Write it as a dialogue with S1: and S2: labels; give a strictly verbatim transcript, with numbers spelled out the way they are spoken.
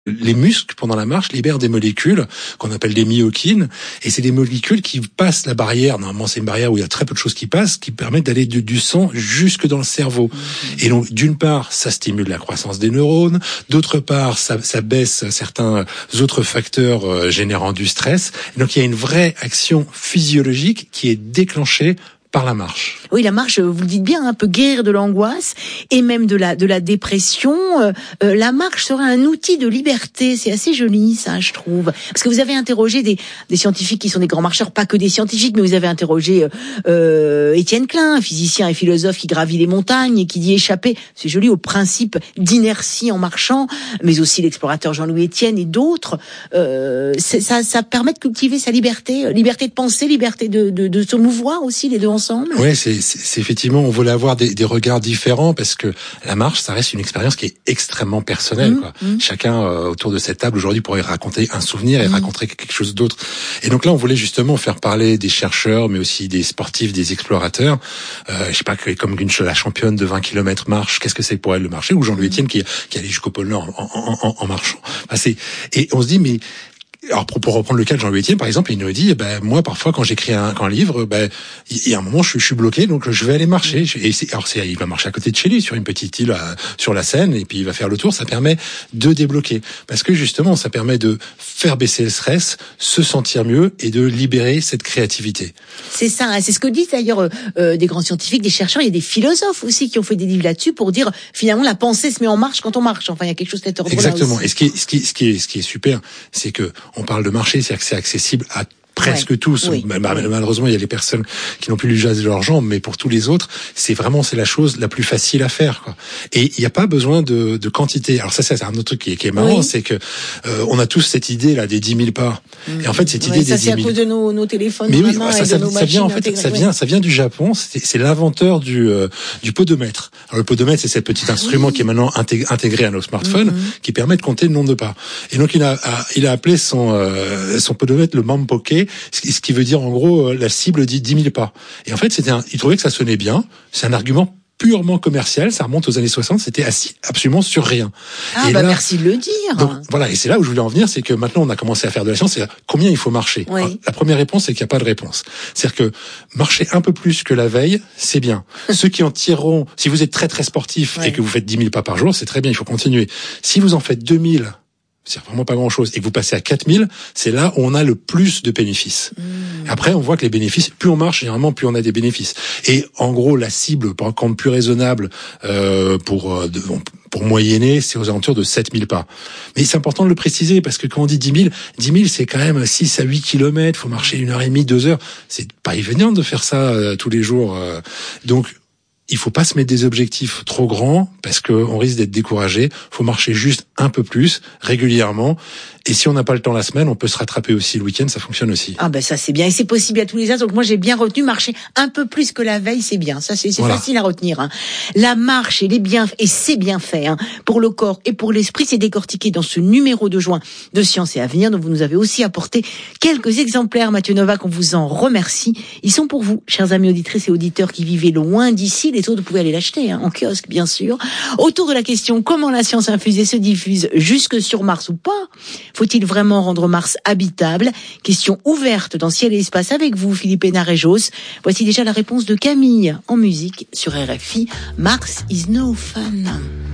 S1: Les muscles, pendant la marche, libèrent des molécules qu'on appelle des myokines, et c'est des molécules qui passent la barrière. Normalement, c'est une barrière où il y a très peu de choses qui passent, qui permettent d'aller du, du sang jusque dans le cerveau. Mmh. Et donc, d'une part, ça stimule la croissance des neurones, d'autre part, ça, ça baisse certains autres facteurs euh, générant du stress. Et donc, il y a une vraie action physiologique qui est déclenchée par la marche.
S2: Oui, la marche, vous le dites bien, hein, peut guérir de l'angoisse et même de la de la dépression. Euh, euh, la marche serait un outil de liberté. C'est assez joli, ça, je trouve. Parce que vous avez interrogé des des scientifiques qui sont des grands marcheurs, pas que des scientifiques, mais vous avez interrogé euh, Étienne Klein, un physicien et philosophe qui gravit les montagnes et qui dit échapper, c'est joli, au principe d'inertie en marchant, mais aussi l'explorateur Jean-Louis Etienne et d'autres. Euh, ça ça permet de cultiver sa liberté, liberté de penser, liberté de de, de se mouvoir aussi, les deux ensemble.
S1: Oui, c'est, c'est, c'est effectivement, on voulait avoir des, des regards différents parce que la marche, ça reste une expérience qui est extrêmement personnelle. Mmh, quoi. Mmh. Chacun euh, autour de cette table aujourd'hui pourrait raconter un souvenir et mmh. raconter quelque chose d'autre. Et donc là, on voulait justement faire parler des chercheurs, mais aussi des sportifs, des explorateurs. Euh, je sais pas, comme une la championne de vingt kilomètres marche, qu'est-ce que c'est pour elle le marcher, ou Jean-Louis Etienne qui, qui allait jusqu'au pôle Nord en, en, en, en marchant. Enfin, c'est, et on se dit, mais alors pour, pour reprendre le cas de Jean-Louis Etienne, par exemple, il nous dit, ben moi parfois quand j'écris un, un livre, ben il y a un moment je, je suis bloqué, donc je vais aller marcher. Et c'est, alors c'est, il va marcher à côté de chez lui sur une petite île à, sur la Seine, et puis il va faire le tour. Ça permet de débloquer, parce que justement ça permet de faire baisser le stress, se sentir mieux et de libérer cette créativité.
S2: C'est ça, hein, c'est ce que disent d'ailleurs euh, des grands scientifiques, des chercheurs. Il y a des philosophes aussi qui ont fait des livres là-dessus pour dire finalement la pensée se met en marche quand on marche. Enfin, il y a quelque chose d'être
S1: exactement. Et ce qui est, ce qui est, ce qui est, ce qui est super, c'est que on parle de marché, c'est-à-dire que c'est accessible à presque ouais, tous. Oui, Malheureusement, oui. Il y a les personnes qui n'ont plus l'usage de leurs jambes, mais pour tous les autres, c'est vraiment c'est la chose la plus facile à faire, quoi. Et il n'y a pas besoin de, de quantité. Alors ça, c'est un autre truc qui est, qui est marrant, oui. c'est que euh, on a tous cette idée là des dix mille pas. Mmh. Et en fait, cette
S2: ouais,
S1: idée
S2: ça,
S1: des dix mille.
S2: C'est à cause de nos, nos téléphones.
S1: Mais oui,
S2: ça,
S1: ça, ça, ça vient en fait, ça vient, ça vient du Japon. C'est, c'est l'inventeur du euh, du podomètre. Alors le podomètre, c'est ce petit ah, instrument oui. qui est maintenant intégré à nos smartphones, mmh. qui permet de compter le nombre de pas. Et donc il a, a il a appelé son euh, son podomètre le Mampoké, ce qui veut dire en gros la cible dit dix mille pas. Et en fait, c'était un, il trouvait que ça sonnait bien. C'est un argument purement commercial, ça remonte aux années soixante, c'était assis absolument sur rien.
S2: Ah et bah là, merci de le dire.
S1: Donc voilà, et c'est là où je voulais en venir, c'est que maintenant on a commencé à faire de la science, c'est combien il faut marcher. Oui. Alors, la première réponse, c'est qu'il n'y a pas de réponse. C'est-à-dire que marcher un peu plus que la veille, c'est bien. Ceux qui en tireront, si vous êtes très très sportif oui. et que vous faites dix mille pas par jour, c'est très bien, il faut continuer. Si vous en faites deux mille, c'est vraiment pas grand-chose, et que vous passez à quatre mille, c'est là où on a le plus de bénéfices. Mmh. Après, on voit que les bénéfices, plus on marche, généralement, plus on a des bénéfices. Et en gros, la cible, pour rendre plus raisonnable, euh, pour euh, de, pour moyenner, c'est aux alentours de sept mille pas. Mais c'est important de le préciser, parce que quand on dit dix mille, dix mille, c'est quand même six à huit kilomètres, faut marcher une heure et demie, deux heures. C'est pas évident de faire ça euh, tous les jours. Euh. Donc, il faut pas se mettre des objectifs trop grands parce que on risque d'être découragé. Faut marcher juste un peu plus régulièrement. Et si on n'a pas le temps la semaine, on peut se rattraper aussi le week-end, ça fonctionne aussi.
S2: Ah ben ça c'est bien et c'est possible à tous les âges. Donc moi j'ai bien retenu marcher un peu plus que la veille, c'est bien. Ça c'est, c'est voilà. facile à retenir. Hein. La marche et les bienfaits et c'est bien fait hein, pour le corps et pour l'esprit, c'est décortiqué dans ce numéro de juin de Science et Avenir dont vous nous avez aussi apporté quelques exemplaires. Mathieu Novak, on vous en remercie. Ils sont pour vous, chers amis auditrices et auditeurs qui vivez loin d'ici. Les autres, vous pouvez aller l'acheter hein, en kiosque bien sûr. Autour de la question comment la science infusée se diffuse jusque sur Mars ou pas. Faut-il vraiment rendre Mars habitable? Question ouverte dans Ciel et Espace avec vous, Philippe Hénard-Réjos. Voici déjà la réponse de Camille en musique sur R F I. Mars is no fun.